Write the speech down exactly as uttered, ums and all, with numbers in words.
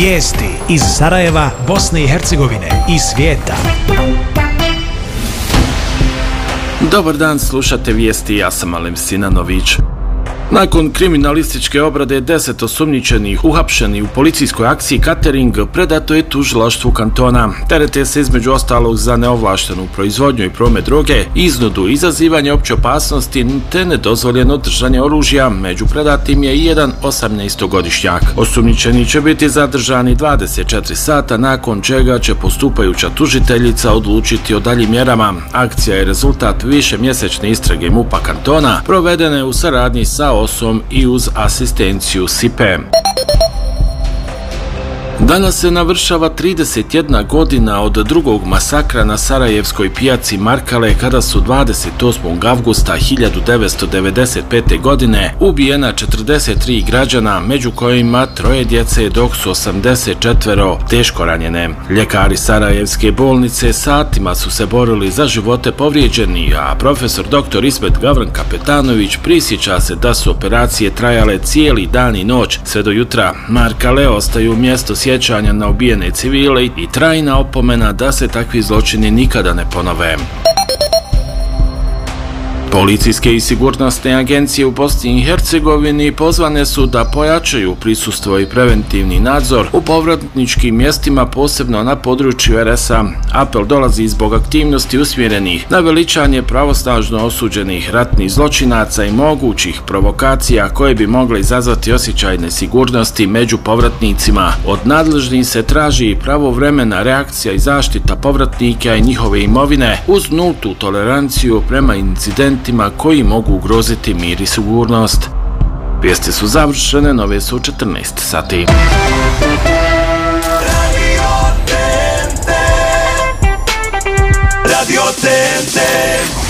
Vijesti iz Sarajeva, Bosne i Hercegovine i svijeta. Dobar dan, slušate vijesti, ja sam Alim Sinanović. Nakon kriminalističke obrade deset osumnjičenih uhapšenih u policijskoj akciji Catering predato je tužilaštvu kantona. Terete se između ostalog za neovlaštenu proizvodnju i promet droge, iznudu, izazivanje opće opasnosti te nedozvoljeno držanje oružja. Među predatim je i jedan osamnaestogodišnjak. Osumnjičeni će biti zadržani dvadeset četiri sata, nakon čega će postupajuća tužiteljica odlučiti o daljim mjerama. Akcija je rezultat višemjesečne istrage MUP-a kantona, provedene u saradnji sa osom i uz asistenciju S I P E. Danas se navršava trideset jedna godina od drugog masakra na sarajevskoj pijaci Markale, kada su dvadeset osmog avgusta hiljadu devetsto devedeset pete. godine ubijena četrdeset tri građana, među kojima troje djece, dok su osamdeset četiri teško ranjene. Ljekari sarajevske bolnice satima su se borili za živote povrijeđenih, a profesor doktor Ismet Gavran Kapetanović prisjeća se da su operacije trajale cijeli dan i noć sve do jutra. Markale ostaju mjesto sjećanja na ubijene civile i trajna opomena da se takvi zločini nikada ne ponove. Policijske i sigurnosne agencije u Bosni i Hercegovini pozvane su da pojačaju prisustvo i preventivni nadzor u povratničkim mjestima, posebno na području R S A. Apel dolazi zbog aktivnosti usmjerenih na veličanje pravosnažno osuđenih ratnih zločinaca i mogućih provokacija koje bi mogle izazvati osjećaj nesigurnosti među povratnicima. Od nadležnih se traži pravovremena reakcija i zaštita povratnika i njihove imovine uz nultu toleranciju prema incidentima koji mogu ugroziti mir i sigurnost. Vijesti su završene, nove su u četrnaest sati. Radio T N T